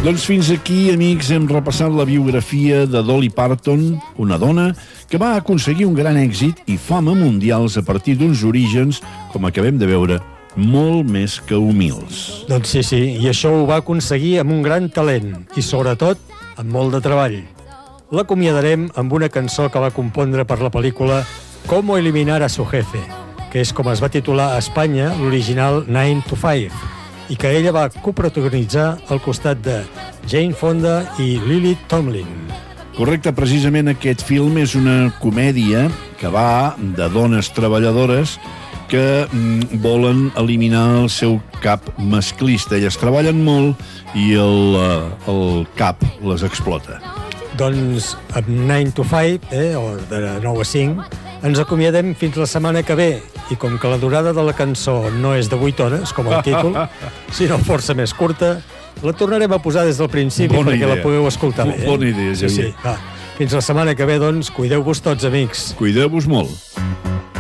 Doncs fins aquí, amics, hem repassat la biografia de Dolly Parton, una dona que va aconseguir un gran èxit i fama mundials a partir d'uns orígens, com acabem de veure, molt més que humils. Doncs sí, i això ho va aconseguir amb un gran talent i, sobretot, amb molt de treball. L'acomiadarem amb una cançó que va compondre per la pel·lícula Cómo eliminar a su jefe, que és com es va titular a Espanya l'original 9 to 5, i que ella va coprotagonitzar al costat de Jane Fonda i Lily Tomlin. Correcte, precisament aquest film és una comèdia que va de dones treballadores que volen eliminar el seu cap masclista. Elles treballen molt i el cap les explota. Doncs amb 9 to 5, o de 9 a 5, ens acomiadem fins la setmana que ve. I com que la durada de la cançó no és de 8 hores, com el títol, sinó força més curta, la tornarem a posar des del principi perquè la pugueu escoltar bé. Bona idea, Xavier. Sí. Fins la setmana que ve, doncs, cuideu-vos tots, amics. Cuideu-vos molt.